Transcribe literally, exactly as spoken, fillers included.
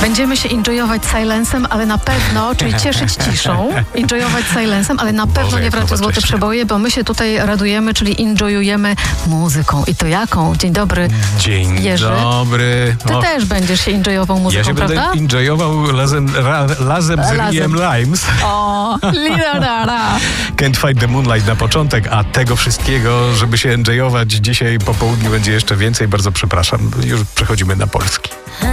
Będziemy się enjoyować silencem, ale na pewno, czyli cieszyć ciszą, enjoyować silencem, ale na pewno Boże, nie w Radiu Złote Przeboje, bo my się tutaj radujemy, czyli enjoyujemy muzyką. I to jaką? Dzień dobry, Dzień Jerzy. dobry. Ty O, też będziesz się enjoyował muzyką, ja się prawda? będę enjoyował lazem, ra, lazem z Lazem. Riem Limes. O, li-da-da-da. Can't Fight the Moonlight na początek, a tego wszystkiego, żeby się enjoyować dzisiaj po południu będzie jeszcze więcej. Bardzo przepraszam. Już przechodzimy na polski.